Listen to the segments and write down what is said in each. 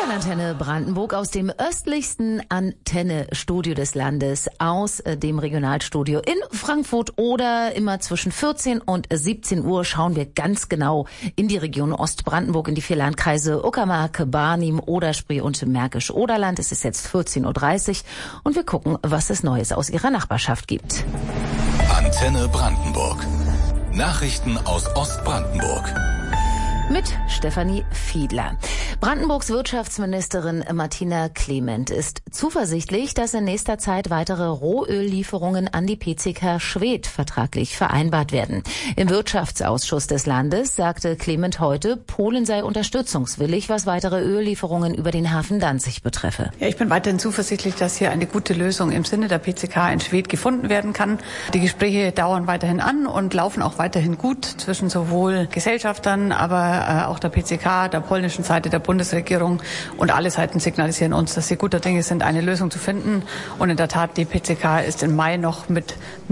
Antenne Brandenburg aus dem östlichsten Antennestudio des Landes, aus dem Regionalstudio in Frankfurt, oder immer zwischen 14 und 17 Uhr schauen wir ganz genau in die Region Ostbrandenburg, in die 4 Landkreise Uckermark, Barnim, Oder-Spree und Märkisch-Oderland. Es ist jetzt 14.30 Uhr und wir gucken, was es Neues aus ihrer Nachbarschaft gibt. Antenne Brandenburg. Nachrichten aus Ostbrandenburg. Mit Stefanie Fiedler. Brandenburgs Wirtschaftsministerin Martina Clement ist zuversichtlich, dass in nächster Zeit weitere Rohöllieferungen an die PCK Schwedt vertraglich vereinbart werden. Im Wirtschaftsausschuss des Landes sagte Clement heute, Polen sei unterstützungswillig, was weitere Öllieferungen über den Hafen Danzig betreffe. Ja, ich bin weiterhin zuversichtlich, dass hier eine gute Lösung im Sinne der PCK in Schwedt gefunden werden kann. Die Gespräche dauern weiterhin an und laufen auch weiterhin gut zwischen sowohl Gesellschaftern, aber auch der PCK, der polnischen Seite, der Bundesregierung, und alle Seiten signalisieren uns, dass sie guter Dinge sind, eine Lösung zu finden. Und in der Tat, die PCK ist im Mai noch mit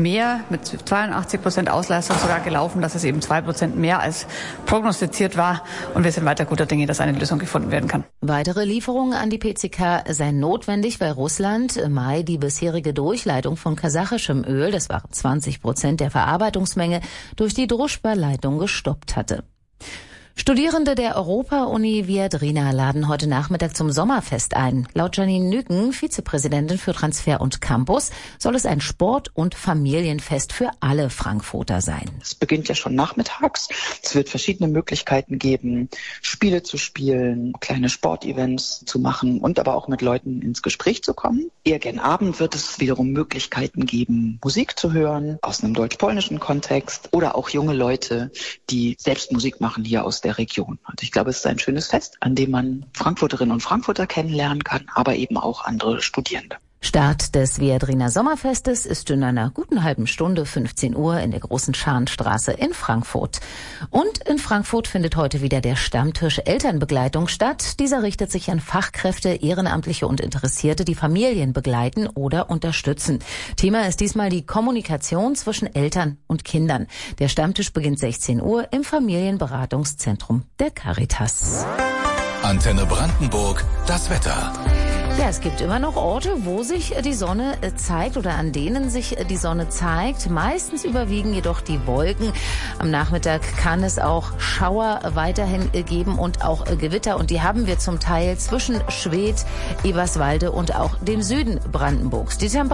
82% Auslastung sogar gelaufen, dass es eben 2% mehr als prognostiziert war. Und wir sind weiter guter Dinge, dass eine Lösung gefunden werden kann. Weitere Lieferungen an die PCK seien notwendig, weil Russland im Mai die bisherige Durchleitung von kasachischem Öl, das waren 20% der Verarbeitungsmenge, durch die Druschba-Leitung gestoppt hatte. Studierende der Europa-Uni Viadrina laden heute Nachmittag zum Sommerfest ein. Laut Janine Nüken, Vizepräsidentin für Transfer und Campus, soll es ein Sport- und Familienfest für alle Frankfurter sein. Es beginnt ja schon nachmittags. Es wird verschiedene Möglichkeiten geben, Spiele zu spielen, kleine Sportevents zu machen und aber auch mit Leuten ins Gespräch zu kommen. Eher gegen Abend wird es wiederum Möglichkeiten geben, Musik zu hören aus einem deutsch-polnischen Kontext oder auch junge Leute, die selbst Musik machen hier aus der Region. Also ich glaube, es ist ein schönes Fest, an dem man Frankfurterinnen und Frankfurter kennenlernen kann, aber eben auch andere Studierende. Start des Viadrina Sommerfestes ist in einer guten halben Stunde, 15 Uhr, in der Großen Scharnstraße in Frankfurt. Und in Frankfurt findet heute wieder der Stammtisch Elternbegleitung statt. Dieser richtet sich an Fachkräfte, Ehrenamtliche und Interessierte, die Familien begleiten oder unterstützen. Thema ist diesmal die Kommunikation zwischen Eltern und Kindern. Der Stammtisch beginnt 16 Uhr im Familienberatungszentrum der Caritas. Antenne Brandenburg, das Wetter. Ja, es gibt immer noch Orte, wo sich die Sonne zeigt oder an denen sich die Sonne zeigt. Meistens überwiegen jedoch die Wolken. Am Nachmittag kann es auch Schauer weiterhin geben und auch Gewitter. Und die haben wir zum Teil zwischen Schwedt, Eberswalde und auch dem Süden Brandenburgs. Die